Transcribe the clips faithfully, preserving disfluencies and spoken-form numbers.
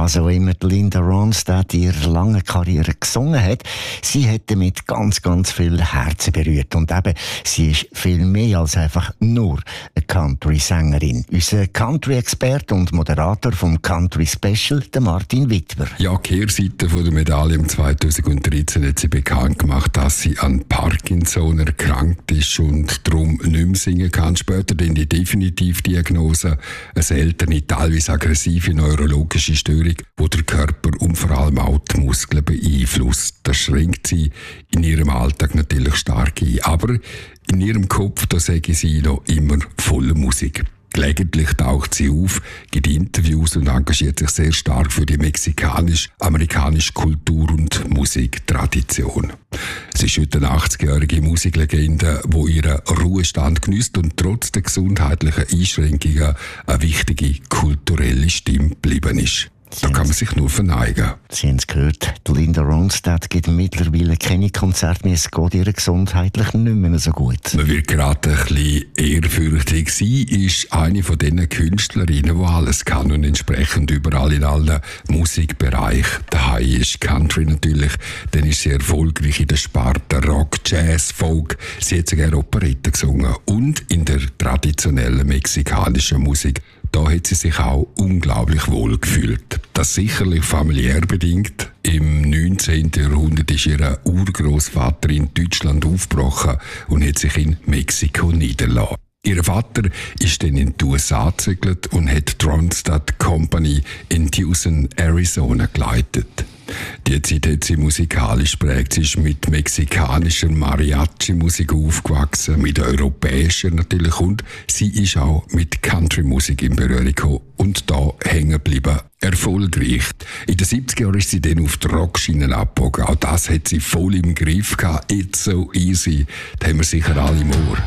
Also immer die Linda Ronstadt in ihrer langen Karriere gesungen hat, sie hat damit ganz, ganz viel Herzen berührt. Und eben, sie ist viel mehr als einfach nur eine Country-Sängerin. Unser Country-Experte und Moderator vom Country Special, der Martin Wittmer. Ja, die Kehrseite von der Medaille im zweitausenddreizehn hat sie bekannt gemacht, dass sie an Parkinson erkrankt ist und darum nicht mehr singen kann. Später dann die Definitivdiagnose, eine seltene, teilweise aggressive neurologische Störung, die der Körper und vor allem auch die Muskeln beeinflusst. Das schränkt sie in ihrem Alltag natürlich stark ein. Aber in ihrem Kopf, da sage sie noch immer voller Musik. Gelegentlich taucht sie auf, gibt Interviews und engagiert sich sehr stark für die mexikanisch-amerikanische Kultur- und Musiktradition. Sie ist heute eine achtzigjährige Musiklegende, die ihren Ruhestand genießt und trotz der gesundheitlichen Einschränkungen eine wichtige kulturelle Stimme geblieben ist. Da kann man sich nur verneigen. Sie haben es gehört, die Linda Ronstadt gibt mittlerweile keine Konzerte mehr. Es geht ihr gesundheitlich nicht mehr so gut. Man wird gerade ein bisschen ehrfürchtig. Sie ist eine von diesen Künstlerinnen, die alles kann und entsprechend überall in allen Musikbereichen daheim ist. Country natürlich, dann ist sie erfolgreich in der Sparte Rock, Jazz, Folk. Sie hat sogar Operette gesungen und in der traditionellen mexikanischen Musik. Da hat sie sich auch unglaublich wohl gefühlt. Das sicherlich familiär bedingt. Im neunzehnten Jahrhundert ist ihr Urgroßvater in Deutschland aufgebrochen und hat sich in Mexiko niedergelassen. Ihr Vater ist dann in die U S A gezügelt und hat die Ronstadt Company in Tucson, Arizona geleitet. Die Zeit hat sie musikalisch prägt. Sie ist mit mexikanischer Mariachi-Musik aufgewachsen, mit europäischer natürlich, und sie ist auch mit Country-Musik in Berührung gekommen und da hängen geblieben. Erfolgreich. In den siebziger Jahren ist sie dann auf die Rockschienen abgebogen. Auch das hat sie voll im Griff gehabt. It's so easy. Da haben wir sicher alle im Ohr.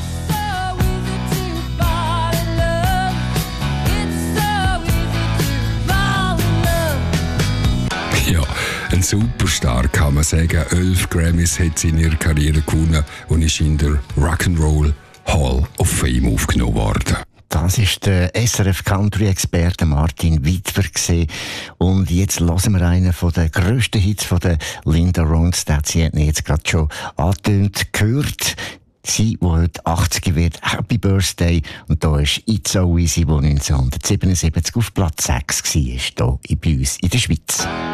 Ja, ein Superstar kann man sagen. Elf Grammys hat sie in ihrer Karriere gewonnen und ist in der Rock'n'Roll Hall of Fame aufgenommen worden. Das ist der S R F Country-Experte Martin Wittmer gewesen. Und jetzt hören wir einen von den grössten Hits von der Linda Ronstadt. Sie hat ihn jetzt gerade schon angetönt, gehört. Sie, die heute achtzig wird, Happy Birthday. Und da ist It's So Easy, die neunzehnhundertsiebenundsiebzig auf Platz sechs war, hier bei uns in der Schweiz.